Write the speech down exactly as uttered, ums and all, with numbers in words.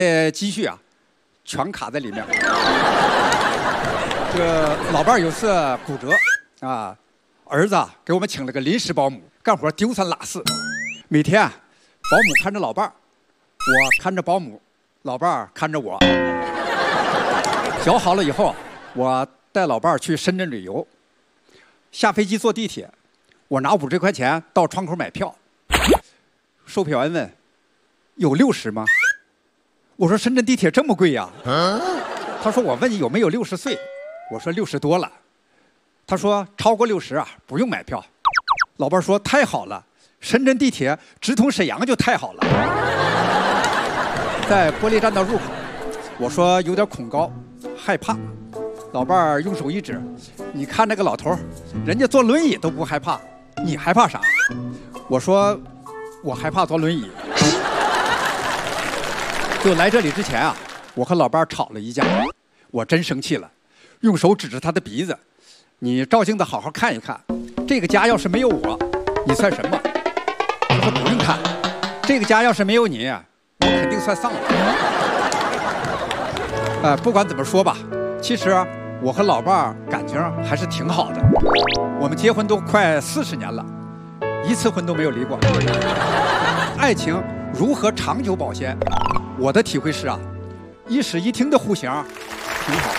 呃，积蓄啊，全卡在里面。这个老伴儿有次骨折啊，儿子啊给我们请了个临时保姆，干活丢三落四。每天啊，保姆看着老伴儿，我看着保姆，老伴儿看着我。脚好了以后，我带老伴儿去深圳旅游。下飞机坐地铁，我拿五十块钱到窗口买票。售票员问：“有六十吗？”我说：“深圳地铁这么贵呀？”他说：“我问你有没有六十岁？”我说：“六十多了。”他说：“超过六十啊，不用买票。”老伴说：“太好了，深圳地铁直通沈阳就太好了。”在玻璃栈道入口，我说有点恐高，害怕。老伴儿用手一指：“你看那个老头，人家坐轮椅都不害怕，你害怕啥？”我说：“我害怕坐轮椅。”就来这里之前啊，我和老伴儿吵了一架，我真生气了，用手指着他的鼻子：“你照镜子好好看一看，这个家要是没有我，你算什么？”他说：“不用看，这个家要是没有你，我肯定算丧了。”呃，不管怎么说吧，其实我和老伴儿感情还是挺好的，我们结婚都快四十年了，一次婚都没有离过。爱情如何长久保鲜？我的体会是啊，一室一厅的户型挺好。